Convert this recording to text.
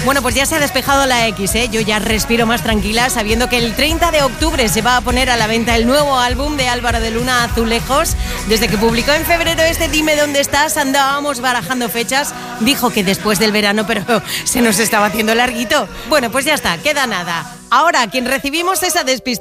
Bueno, pues ya se ha despejado la X, ¿eh? Yo ya respiro más tranquila sabiendo que el 30 de octubre se va a poner a la venta el nuevo álbum de Álvaro de Luna, Azulejos. Desde que publicó en febrero este Dime dónde estás, andábamos barajando fechas. Dijo que después del verano, pero se nos estaba haciendo larguito. Bueno, pues ya está, queda nada. Ahora, quien recibimos esa despistada